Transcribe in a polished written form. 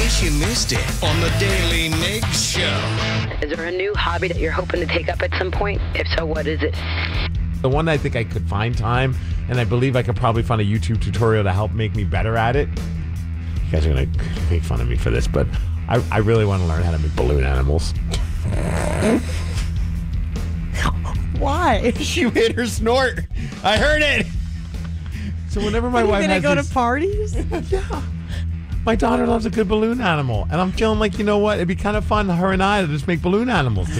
case you missed it on the Daily Migs Show. Is there a new hobby that you're hoping to take up at some point? If so, what is it? The one I think I could find time, and I believe I could probably find a YouTube tutorial to help make me better at it. You guys are going to make fun of me for this, but I really want to learn how to make balloon animals. Why? You hit her snort. I heard it. So whenever my wife has go these, to parties? yeah, my daughter loves a good balloon animal, and I'm feeling like, you know what? It'd be kind of fun, her and I, to just make balloon animals